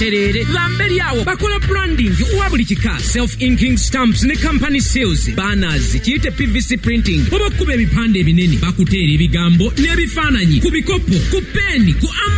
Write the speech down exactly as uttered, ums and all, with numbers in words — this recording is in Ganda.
terere lamberi awo bakola branding wa buli kika, self inking stamps ne company seals, banners, kiyite P V C printing, oba kuba ebipande ebinene bakuteera ebigambo n'ebifaananyi ku bikopo, ku peni, ku